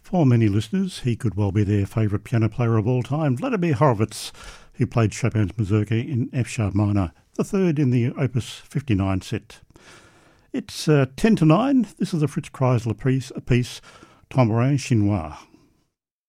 For many listeners, he could well be their favourite piano player of all time, Vladimir Horowitz, who played Chopin's Mazurka in F-sharp minor, the third in the Opus 59 set. It's 10 to 9. This is a Fritz Kreisler piece, Tambourine Chinois.